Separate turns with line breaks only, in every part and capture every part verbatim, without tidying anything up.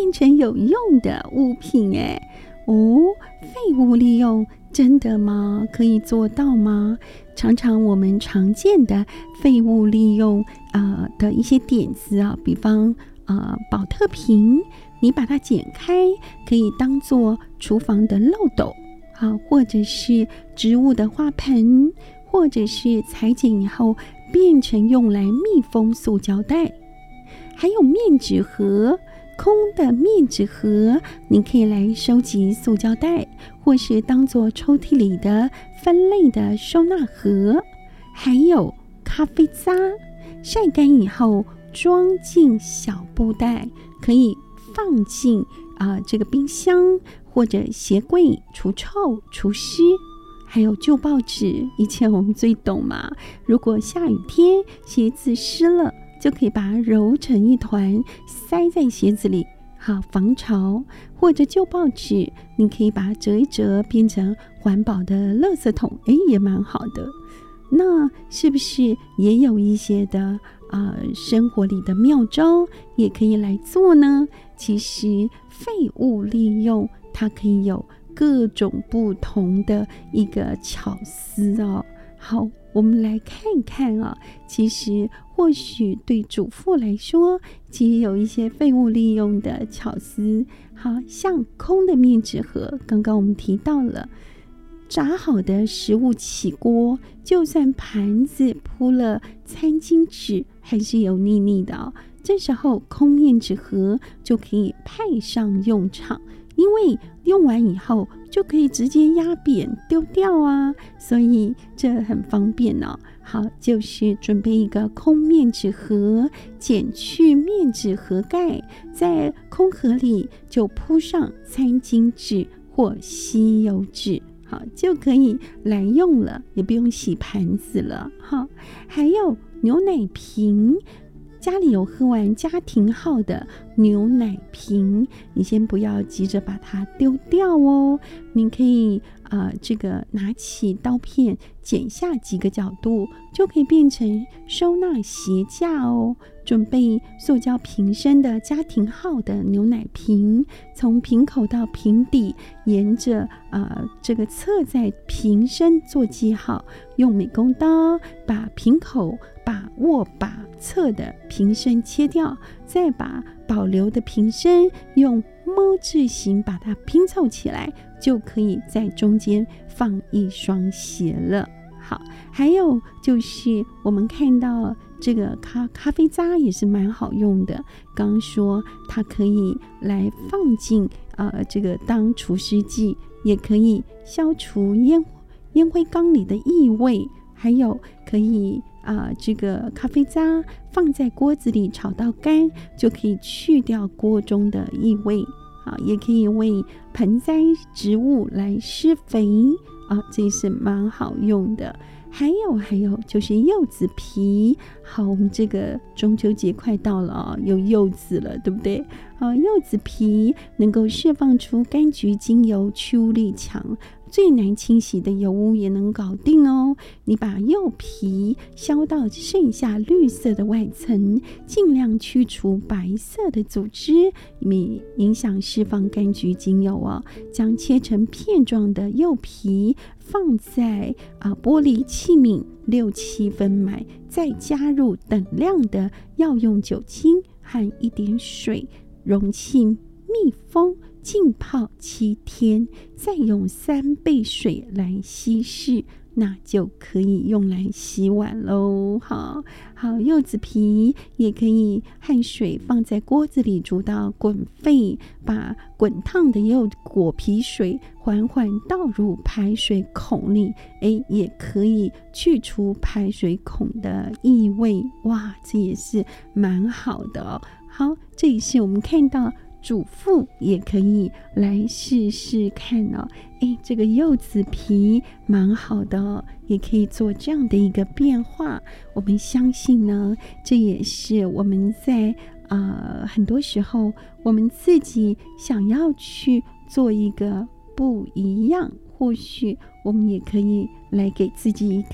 变成有用的物品诶。哦，废物利用真的吗？可以做到吗？常常我们常见的废物利用呃的一些点子啊，比方呃保特瓶，你把它剪开，可以当做厨房的漏斗啊，或者是植物的花盆，或者是裁剪以后变成用来密封塑胶袋。还有面纸盒，空的面纸盒，你可以来收集塑胶袋，或是当做抽屉里的分类的收纳盒。还有咖啡渣，晒干以后装进小布袋，可以放进啊、呃、这个冰箱或者鞋柜除臭除湿。还有旧报纸，以前我们最懂嘛，如果下雨天鞋子湿了，就可以把它揉成一团塞在鞋子里，好防潮。或者旧报纸你可以把它折一折变成环保的垃圾桶，诶也蛮好的。那是不是也有一些的呃生活里的妙招也可以来做呢？其实废物利用它可以有各种不同的一个巧思哦。好，我们来看看啊，其实或许对主妇来说，其实有一些废物利用的巧思。好像空的面纸盒，刚刚我们提到了，炸好的食物起锅，就算盘子铺了餐巾纸，还是油腻腻的哦。这时候空面纸盒就可以派上用场，因为用完以后就可以直接压扁丢掉啊，所以这很方便哦。好，就是准备一个空面纸盒，剪去面纸盒盖，在空盒里就铺上餐巾纸或吸油纸，好，就可以来用了，也不用洗盘子了。好，还有牛奶瓶，家里有喝完家庭号的牛奶瓶，你先不要急着把它丢掉哦，你可以呃，这个拿起刀片剪下几个角度，就可以变成收纳鞋架哦。准备塑胶瓶身的家庭号的牛奶瓶，从瓶口到瓶底，沿着呃这个侧在瓶身做记号，用美工刀把瓶口把握把侧的瓶身切掉，再把保留的瓶身用么字形把它拼凑起来，就可以在中间放一双鞋了。好，还有就是我们看到这个咖咖啡渣也是蛮好用的，刚刚说它可以来放进呃这个当除湿剂，也可以消除烟烟灰缸里的异味，还有可以啊、呃，这个咖啡渣放在锅子里炒到干，就可以去掉锅中的异味。啊，也可以为盆栽植物来施肥啊，这也是蛮好用的。还有还有就是柚子皮，好，我们这个中秋节快到了哦，有柚子了，对不对？啊，柚子皮能够释放出柑橘精油，去污力强，最难清洗的油污也能搞定哦。你把柚皮削到剩下绿色的外层，尽量去除白色的组织，以影响释放柑橘精油哦。将切成片状的柚皮放在啊玻璃器皿六七分满，再加入等量的药用酒精和一点水，容器密封浸泡七天，再用三倍水来稀释，那就可以用来洗碗喽。好好，柚子皮也可以和水放在锅子里煮到滚沸，把滚烫的柚果皮水缓缓倒入排水孔里，诶，也可以去除排水孔的异味。哇，这也是蛮好的哦。好，这也是我们看到主妇也可以来试试看哦。诶，这个柚子皮蛮好的哦，也可以做这样的一个变化。我们相信呢，这也是我们在呃很多时候我们自己想要去做一个不一样，或许我们也可以来给自己一个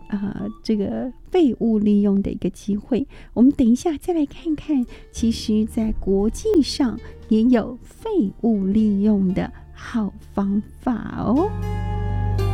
呃这个废物利用的一个机会。我们等一下再来看看，其实在国际上也有废物利用的好方法哦。